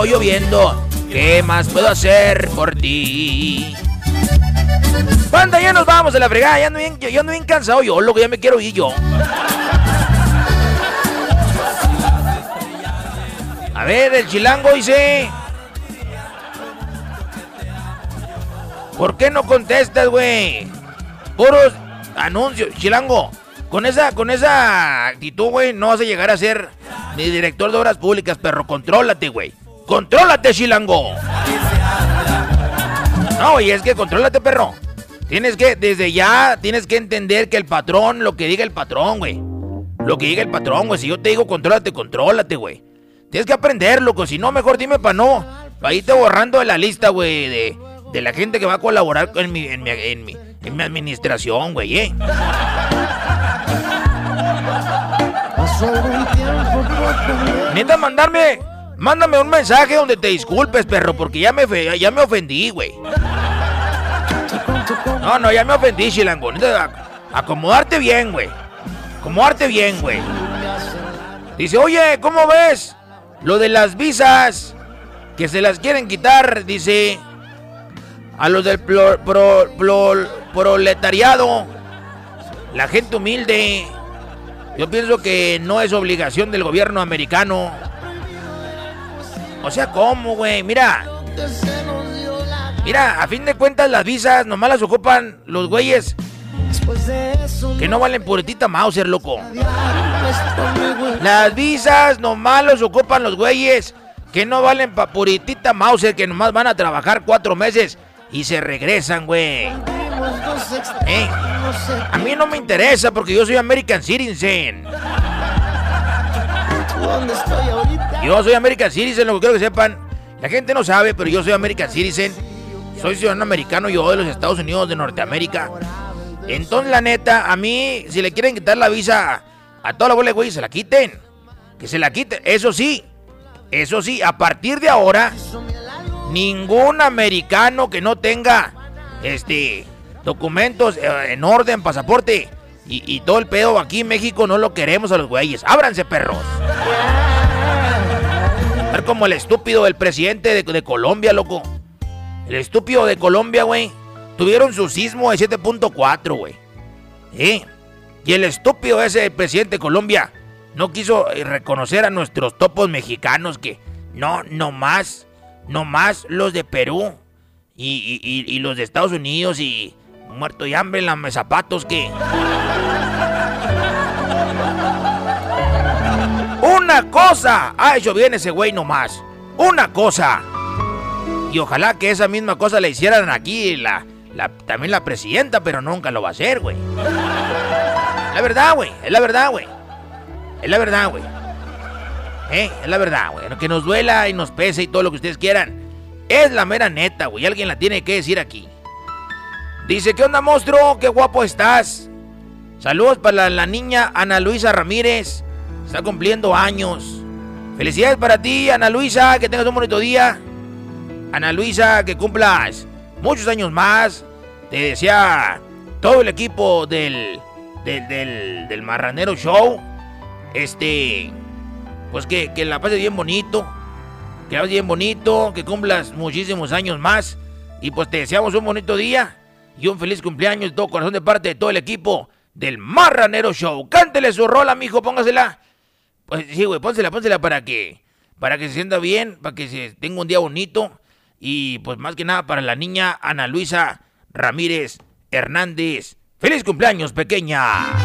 o lloviendo, ¿qué más puedo hacer por ti? Banda, ya nos vamos de la fregada. Ya ando bien cansado yo, loco, ya me quiero ir yo. A ver, el chilango dice... ¿Por qué no contestas, güey? Puros anuncios, chilango. Con esa actitud, güey, no vas a llegar a ser ni director de obras públicas, perro. Contrólate, güey. Contrólate, chilango. No, y es que contrólate, perro. Desde ya, tienes que entender que el patrón, lo que diga el patrón, güey. Lo que diga el patrón, güey. Si yo te digo contrólate, güey. Tienes que aprender, loco. Si no, mejor dime para irte borrando de la lista, güey, de la gente que va a colaborar en mi administración, güey, Neta, mándame un mensaje donde te disculpes, perro, porque ya me ofendí, güey. No, ya me ofendí, chilango. Acomodarte bien, güey. Dice, oye, ¿cómo ves lo de las visas que se las quieren quitar? Dice, a los del proletariado, la gente humilde. Yo pienso que no es obligación del gobierno americano. O sea, ¿cómo, güey? Mira, a fin de cuentas las visas nomás las ocupan los güeyes que no valen puritita Mauser, loco. Las visas nomás los ocupan los güeyes que no valen puritita Mauser, que nomás van a trabajar 4 meses y se regresan, güey. A mí no me interesa porque yo soy American Citizen. Yo soy American Citizen, lo que quiero que sepan. La gente no sabe, pero yo soy American Citizen. Soy ciudadano americano, yo de los Estados Unidos de Norteamérica. Entonces, la neta, a mí, si le quieren quitar la visa a toda la bola de güey, se la quiten. Que se la quiten. Eso sí, a partir de ahora, ningún americano que no tenga documentos en orden, pasaporte y todo el pedo aquí en México, no lo queremos a los güeyes. Ábranse, perros. Ver como el estúpido del presidente de Colombia, loco. El estúpido de Colombia, güey. Tuvieron su sismo de 7.4, güey. Y el estúpido ese presidente de Colombia no quiso reconocer a nuestros topos mexicanos, que nomás los de Perú y los de Estados Unidos y muerto de hambre en los zapatos, que... Una cosa ha hecho bien ese güey nomás. Una cosa. Y ojalá que esa misma cosa la hicieran aquí también la presidenta, pero nunca lo va a hacer, güey. Es la verdad, güey. Es la verdad, güey. Es la verdad, güey. Que nos duela y nos pese y todo lo que ustedes quieran. Es la mera neta, güey. Alguien la tiene que decir aquí. Dice, ¿qué onda, monstruo? Qué guapo estás. Saludos para la niña Ana Luisa Ramírez. Está cumpliendo años. Felicidades para ti, Ana Luisa. Que tengas un bonito día. Ana Luisa, que cumplas muchos años más. Te desea todo el equipo del Marranero Show. Pues que la pases bien bonito. Que la pases bien bonito. Que cumplas muchísimos años más. Y pues te deseamos un bonito día. Y un feliz cumpleaños de todo corazón de parte de todo el equipo del Marranero Show. Cántele su rola, mijo, póngasela. Pues sí, güey, pónsela para que se sienta bien, para que se tenga un día bonito. Y pues más que nada para la niña Ana Luisa Ramírez Hernández. ¡Feliz cumpleaños, pequeña!